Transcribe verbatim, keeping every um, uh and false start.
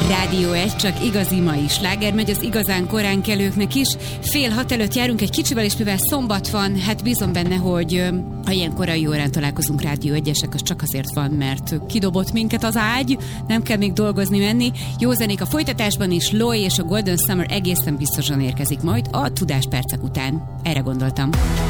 Rádió egy, csak igazi mai sláger megy az igazán korán kelőknek is. Fél hat előtt járunk egy kicsivel, és mivel szombat van, hát bízom benne, hogy ha ilyen korai órán találkozunk Rádió egyesek, az csak azért van, mert kidobott minket az ágy, nem kell még dolgozni menni. Jó zenék a folytatásban is, Loy és a Golden Summer egészen biztosan érkezik majd a tudáspercek után. Erre gondoltam.